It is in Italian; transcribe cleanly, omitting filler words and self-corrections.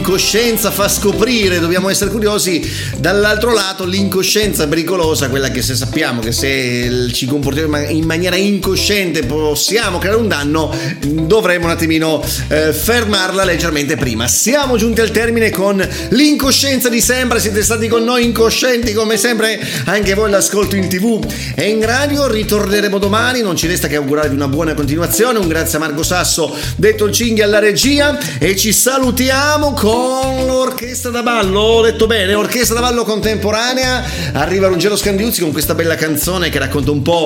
Coscienza fa scoprire, dobbiamo essere curiosi. Dall'altro lato l'incoscienza pericolosa, quella che se sappiamo che se ci comportiamo in maniera incosciente possiamo creare un danno, dovremmo un attimino fermarla leggermente prima. Siamo giunti al termine con l'incoscienza di sempre, siete stati con noi incoscienti come sempre, anche voi l'ascolto in TV e in radio. Ritorneremo domani, non ci resta che augurarvi una buona continuazione. Un grazie a Marco Sasso, detto il Cinghi, alla regia, e ci salutiamo con l'orchestra da ballo. Ho detto bene, orchestra da ballo contemporanea. Arriva Ruggero Scandiuzzi con questa bella canzone che racconta un po'